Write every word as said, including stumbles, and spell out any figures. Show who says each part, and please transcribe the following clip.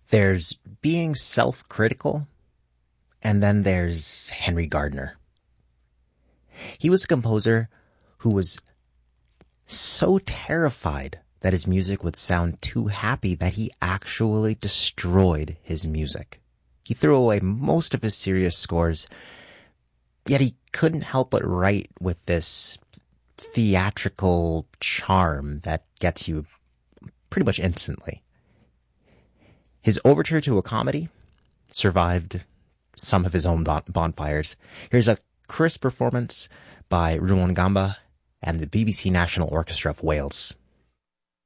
Speaker 1: There's being self-critical, and then there's Henry Gardner. He was a composer who was so terrified that his music would sound too happy that he actually destroyed his music. He threw away most of his serious scores, yet he couldn't help but write with this theatrical charm that gets you pretty much instantly. His overture to a comedy survived some of his own bon- bonfires. Here's a crisp performance by Ruangamba and the B B C National Orchestra of Wales.